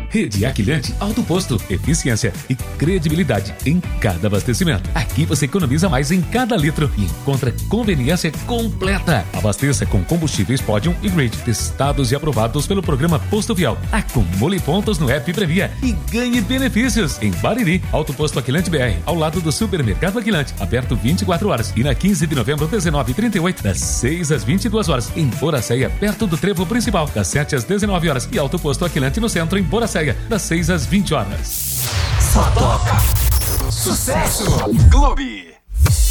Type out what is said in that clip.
Rede Aquilante Alto Posto. Eficiência e credibilidade em cada abastecimento. Aqui você economiza mais em cada litro e encontra conveniência completa. Abasteça com combustíveis Podium e Grid, testados e aprovados pelo programa Posto Vial. Acumule pontos no app Previa e ganhe benefícios. Em Bariri, Alto Posto Aquilante BR, ao lado do Supermercado Aquilante, aberto 24 horas. E na 15 de novembro, 19h38, das 6 às 22 horas. Em Boracéia, perto do trevo principal, das 7 às 19 horas. E Alto Posto Aquilante no centro, em Boracéia, das 6 às 20 horas. Só toca sucesso. Clube.